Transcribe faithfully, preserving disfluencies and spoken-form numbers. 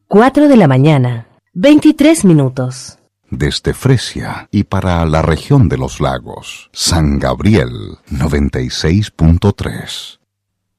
cuatro de la mañana, veintitrés minutos. Desde Fresia y para la región de los lagos, San Gabriel noventa y seis punto tres.